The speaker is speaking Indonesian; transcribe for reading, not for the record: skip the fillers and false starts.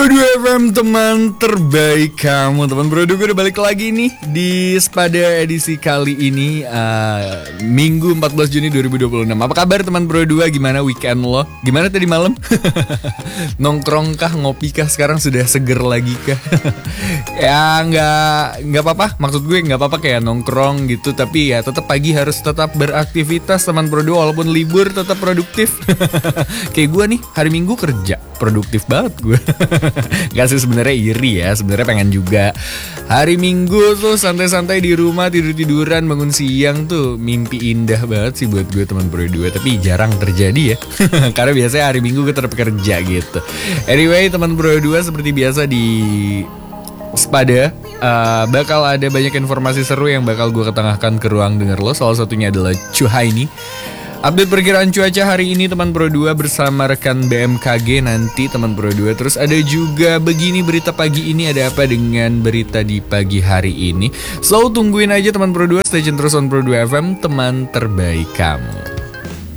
Pro 2 FM, teman terbaik kamu. Teman Pro 2 gue udah balik lagi nih di Spada edisi kali ini, Minggu 14 Juni 2026. Apa kabar teman Pro 2? Gimana weekend lo? Gimana tadi malam? Nongkrong kah, ngopi kah? Sekarang sudah seger lagi kah? Ya nggak apa-apa. Maksud gue nggak apa-apa kayak nongkrong gitu, tapi ya tetap pagi harus tetap beraktivitas teman Pro 2, walaupun libur tetap produktif. Kayak gue nih hari Minggu kerja, produktif banget gue. Gak sih, sebenarnya iri ya, sebenarnya pengen juga hari Minggu tuh santai-santai di rumah, tidur-tiduran, bangun siang tuh mimpi indah banget sih buat gue teman Pro 2. Tapi jarang terjadi ya. Karena biasanya hari Minggu gue tetap kerja gitu. Anyway teman Pro 2, seperti biasa di Spada bakal ada banyak informasi seru yang bakal gue ketengahkan ke ruang denger lo. Salah satunya adalah Cuhaini, update perkiraan cuaca hari ini teman Pro 2 bersama rekan BMKG nanti teman Pro 2. Terus ada juga begini berita pagi ini, ada apa dengan berita di pagi hari ini. Selalu tungguin aja teman Pro 2, stay tune terus on Pro 2 FM, teman terbaik kamu.